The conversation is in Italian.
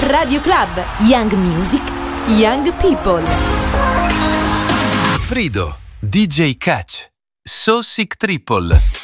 Radio Club, Young Music, Young People. Frido, DJ Catch, So Sick Triple.